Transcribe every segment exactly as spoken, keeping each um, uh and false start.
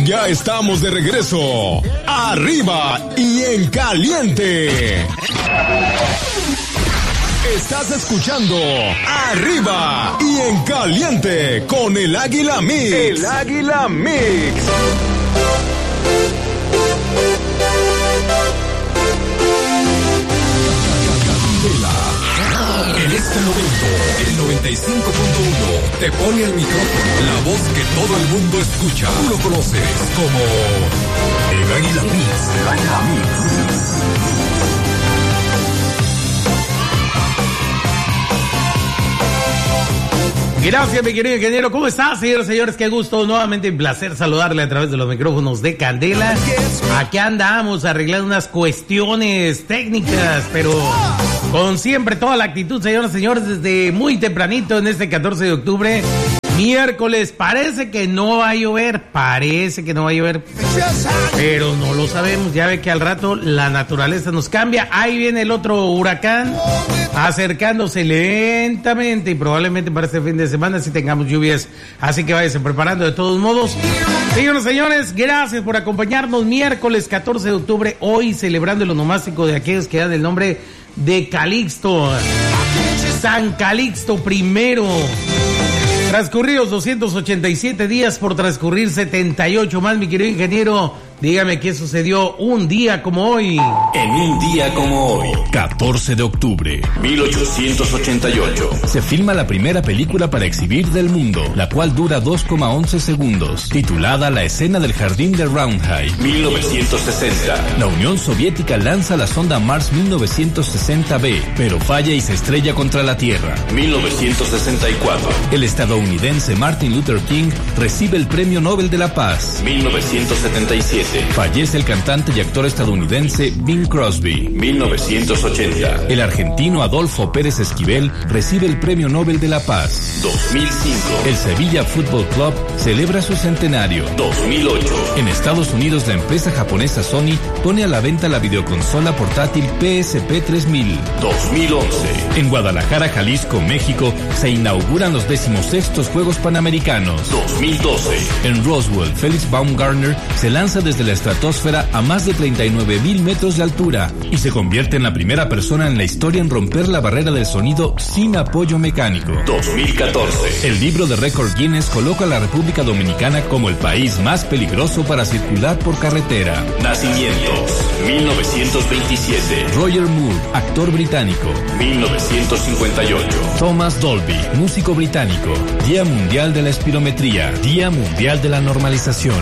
Ya estamos de regreso. Arriba y en caliente. Estás escuchando Arriba y en caliente con el Águila Mix. El Águila Mix. En este momento, el noventa y cinco punto uno te pone el micrófono, la voz que todo el mundo escucha. Tú lo conoces como el Águila Mix. El Águila Mix. Gracias, mi querido ingeniero. ¿Cómo estás, señores y señores? Qué gusto, nuevamente un placer saludarle a través de los micrófonos de Candela. Aquí andamos arreglando unas cuestiones técnicas, pero con siempre toda la actitud, señores y señores, desde muy tempranito en este catorce de octubre, miércoles. Parece que no va a llover, parece que no va a llover, pero no lo sabemos. Ya ve que al rato la naturaleza nos cambia. Ahí viene el otro huracán acercándose lentamente y probablemente para este fin de semana si tengamos lluvias, así que váyanse preparando de todos modos. Señoras y señores, gracias por acompañarnos. Miércoles catorce de octubre, hoy celebrando el onomástico de aquellos que dan el nombre de Calixto, San Calixto primero. Transcurridos doscientos ochenta y siete días por transcurrir setenta y ocho más, mi querido ingeniero. Dígame qué sucedió un día como hoy. En un día como hoy, catorce de octubre, mil ochocientos ochenta y ocho, se filma la primera película para exhibir del mundo, la cual dura dos coma once segundos, titulada La escena del jardín de Roundhay. mil novecientos sesenta, la Unión Soviética lanza la sonda Mars mil novecientos sesenta B, pero falla y se estrella contra la Tierra. mil novecientos sesenta y cuatro, el estadounidense Martin Luther King recibe el Premio Nobel de la Paz. mil novecientos setenta y siete, fallece el cantante y actor estadounidense Bing Crosby. mil novecientos ochenta, el argentino Adolfo Pérez Esquivel recibe el Premio Nobel de la Paz. dos mil cinco, el Sevilla Fútbol Club celebra su centenario. dos mil ocho, en Estados Unidos la empresa japonesa Sony pone a la venta la videoconsola portátil P S P tres mil. dos mil once, en Guadalajara, Jalisco, México se inauguran los decimosextos Juegos Panamericanos. dos mil doce, en Roswell, Felix Baumgartner se lanza desde la estratosfera a más de treinta y nueve mil metros de altura y se convierte en la primera persona en la historia en romper la barrera del sonido sin apoyo mecánico. dos mil catorce, el libro de récord Guinness coloca a la República Dominicana como el país más peligroso para circular por carretera. Nacimientos, mil novecientos veintisiete, Roger Moore, actor británico. mil novecientos cincuenta y ocho, Thomas Dolby, músico británico. Día Mundial de la Espirometría, Día Mundial de la Normalización.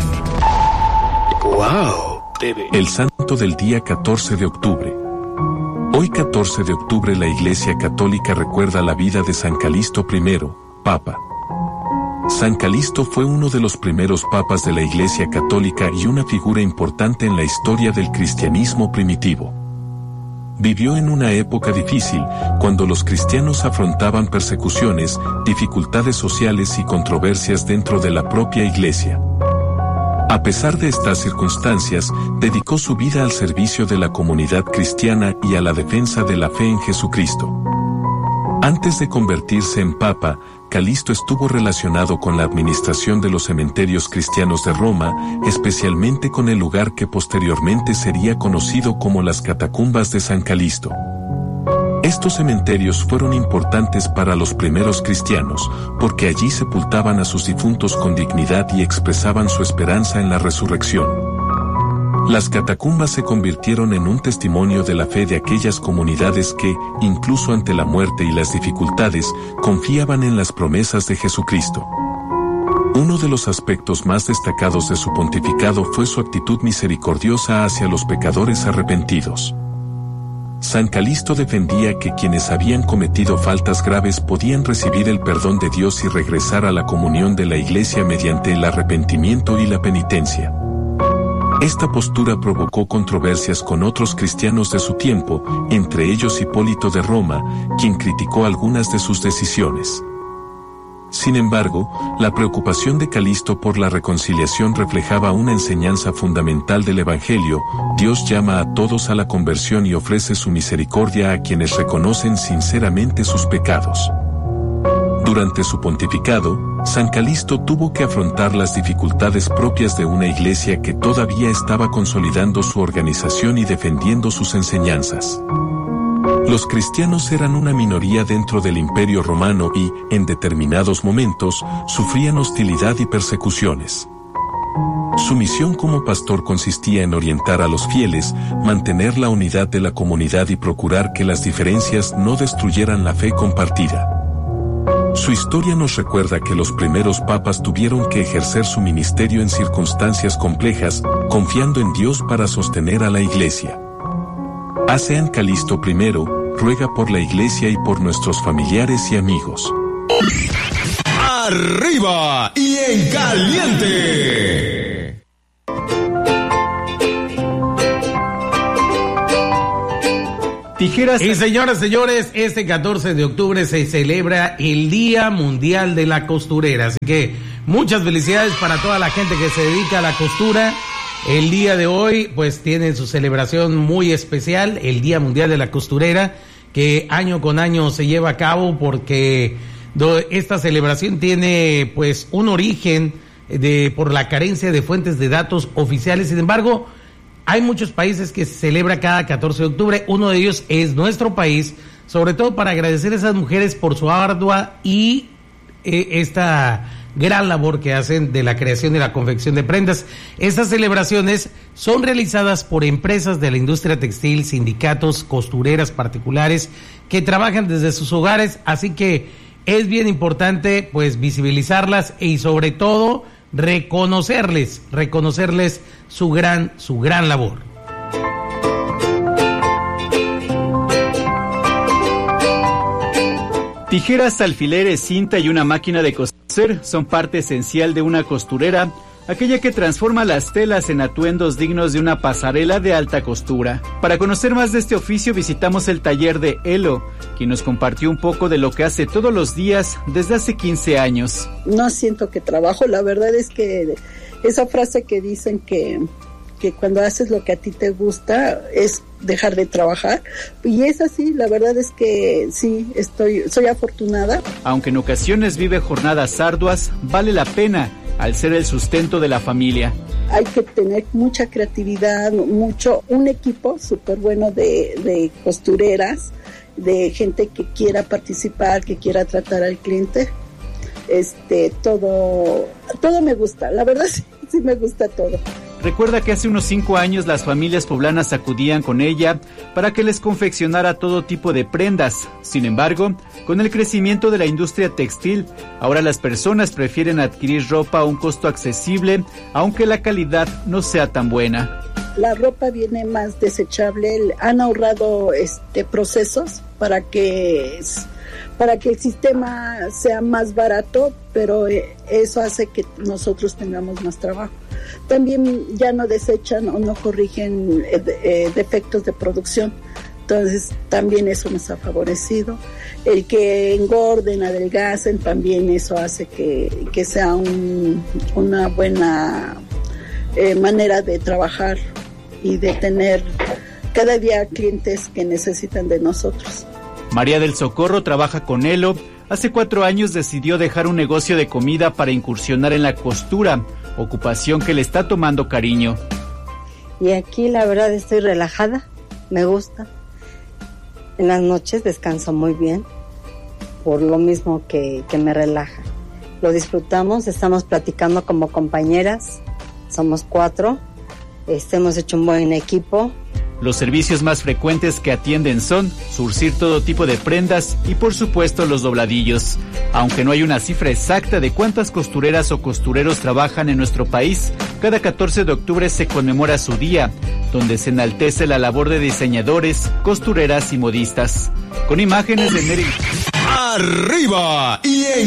¡Wow! El santo del día catorce de octubre. Hoy catorce de octubre la Iglesia Católica recuerda la vida de San Calixto primero, Papa. San Calixto fue uno de los primeros papas de la Iglesia Católica y una figura importante en la historia del cristianismo primitivo. Vivió en una época difícil, cuando los cristianos afrontaban persecuciones, dificultades sociales y controversias dentro de la propia Iglesia. A pesar de estas circunstancias, dedicó su vida al servicio de la comunidad cristiana y a la defensa de la fe en Jesucristo. Antes de convertirse en papa, Calixto estuvo relacionado con la administración de los cementerios cristianos de Roma, especialmente con el lugar que posteriormente sería conocido como las Catacumbas de San Calixto. Estos cementerios fueron importantes para los primeros cristianos, porque allí sepultaban a sus difuntos con dignidad y expresaban su esperanza en la resurrección. Las catacumbas se convirtieron en un testimonio de la fe de aquellas comunidades que, incluso ante la muerte y las dificultades, confiaban en las promesas de Jesucristo. Uno de los aspectos más destacados de su pontificado fue su actitud misericordiosa hacia los pecadores arrepentidos. San Calixto defendía que quienes habían cometido faltas graves podían recibir el perdón de Dios y regresar a la comunión de la Iglesia mediante el arrepentimiento y la penitencia. Esta postura provocó controversias con otros cristianos de su tiempo, entre ellos Hipólito de Roma, quien criticó algunas de sus decisiones. Sin embargo, la preocupación de Calixto por la reconciliación reflejaba una enseñanza fundamental del Evangelio: Dios llama a todos a la conversión y ofrece su misericordia a quienes reconocen sinceramente sus pecados. Durante su pontificado, San Calixto tuvo que afrontar las dificultades propias de una iglesia que todavía estaba consolidando su organización y defendiendo sus enseñanzas. Los cristianos eran una minoría dentro del Imperio Romano y, en determinados momentos, sufrían hostilidad y persecuciones. Su misión como pastor consistía en orientar a los fieles, mantener la unidad de la comunidad y procurar que las diferencias no destruyeran la fe compartida. Su historia nos recuerda que los primeros papas tuvieron que ejercer su ministerio en circunstancias complejas, confiando en Dios para sostener a la Iglesia. A San Calixto primero, ruega por la Iglesia y por nuestros familiares y amigos. Arriba y en caliente. Tijeras. Y señoras, señores, este catorce de octubre se celebra el Día Mundial de la Costurera. Así que muchas felicidades para toda la gente que se dedica a la costura. El día de hoy, pues, tiene su celebración muy especial, el Día Mundial de la Costurera, que año con año se lleva a cabo porque esta celebración tiene, pues, un origen de por la carencia de fuentes de datos oficiales. Sin embargo, hay muchos países que se celebra cada catorce de octubre, uno de ellos es nuestro país, sobre todo para agradecer a esas mujeres por su ardua y eh, esta gran labor que hacen de la creación y la confección de prendas. Estas celebraciones son realizadas por empresas de la industria textil, sindicatos, costureras particulares que trabajan desde sus hogares, así que es bien importante pues visibilizarlas y sobre todo reconocerles, reconocerles su gran, su gran labor. Tijeras, alfileres, cinta y una máquina de coser son parte esencial de una costurera, aquella que transforma las telas en atuendos dignos de una pasarela de alta costura. Para conocer más de este oficio visitamos el taller de Elo, quien nos compartió un poco de lo que hace todos los días desde hace quince años. No siento que trabajo, la verdad es que esa frase que dicen que, que cuando haces lo que a ti te gusta es dejar de trabajar, y es así, la verdad es que sí, estoy, soy afortunada. Aunque en ocasiones vive jornadas arduas, vale la pena al ser el sustento de la familia. Hay que tener mucha creatividad, mucho, un equipo súper bueno de, de costureras, de gente que quiera participar, que quiera tratar al cliente. Este, todo, todo me gusta, la verdad sí, sí me gusta todo. Recuerda que hace unos cinco años las familias poblanas acudían con ella para que les confeccionara todo tipo de prendas. Sin embargo, con el crecimiento de la industria textil, ahora las personas prefieren adquirir ropa a un costo accesible, aunque la calidad no sea tan buena. La ropa viene más desechable, han ahorrado este procesos para que para que el sistema sea más barato, pero eso hace que nosotros tengamos más trabajo. También ya no desechan o no corrigen eh, defectos de producción, entonces también eso nos ha favorecido. El que engorden, adelgacen, también eso hace que, que sea un, una buena eh, manera de trabajar y de tener cada día clientes que necesitan de nosotros. María del Socorro trabaja con Elo. Hace cuatro años decidió dejar un negocio de comida para incursionar en la costura, ocupación que le está tomando cariño. Y aquí la verdad estoy relajada, me gusta. En las noches descanso muy bien, por lo mismo que, que me relaja. Lo disfrutamos, estamos platicando como compañeras, somos cuatro, este, hemos hecho un buen equipo. Los servicios más frecuentes que atienden son surcir todo tipo de prendas y por supuesto los dobladillos. Aunque no hay una cifra exacta de cuántas costureras o costureros trabajan en nuestro país, cada catorce de octubre se conmemora su día, donde se enaltece la labor de diseñadores, costureras y modistas. Con imágenes de Neri. Arriba y en